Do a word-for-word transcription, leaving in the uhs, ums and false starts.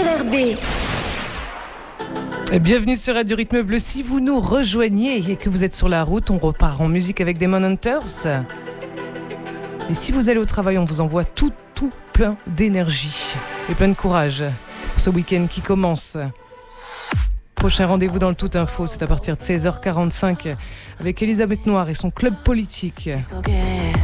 R B. Bienvenue sur Radio Rythme Bleu. Si vous nous rejoignez et que vous êtes sur la route, on repart en musique avec Demon Hunters. Et si vous allez au travail, on vous envoie tout, tout plein d'énergie et plein de courage pour ce week-end qui commence. Prochain rendez-vous dans le Tout Info, c'est à partir de seize heures quarante-cinq avec Elisabeth Noir et son club politique.